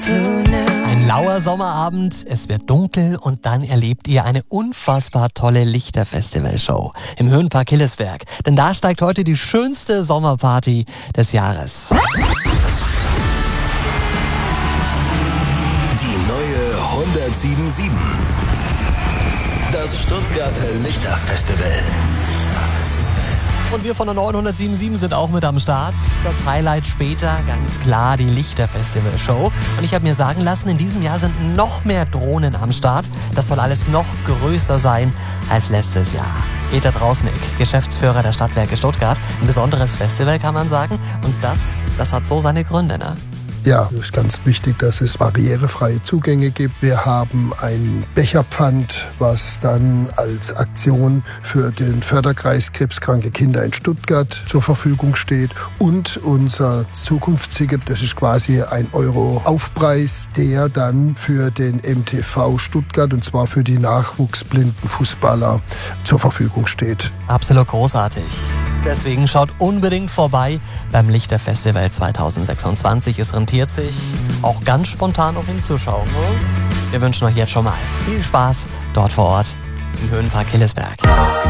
Ein lauer Sommerabend, es wird dunkel und dann erlebt ihr eine unfassbar tolle Lichterfestivalshow im Höhenpark Hillesberg. Denn da steigt heute die schönste Sommerparty des Jahres. Die neue 107.7. Das Stuttgarter Lichterfestival. Und wir von der 907.7 sind auch mit am Start. Das Highlight später, ganz klar, die Lichterfestival-Show. Und ich habe mir sagen lassen, in diesem Jahr sind noch mehr Drohnen am Start. Das soll alles noch größer sein als letztes Jahr. Peter Drausnick, Geschäftsführer der Stadtwerke Stuttgart. Ein besonderes Festival, kann man sagen. Und das hat so seine Gründe, ne? Ja, es ist ganz wichtig, dass es barrierefreie Zugänge gibt. Wir haben ein Becherpfand, was dann als Aktion für den Förderkreis Krebskranke Kinder in Stuttgart zur Verfügung steht. Und unser Zukunftsticket, das ist quasi ein Euro Aufpreis, der dann für den MTV Stuttgart, und zwar für die nachwuchsblinden Fußballer, zur Verfügung steht. Absolut großartig. Deswegen schaut unbedingt vorbei beim Lichterfestival 2026. Es rentiert sich, auch ganz spontan noch hinzuschauen. Ne? Wir wünschen euch jetzt schon mal viel Spaß dort vor Ort im Höhenpark Hillesberg.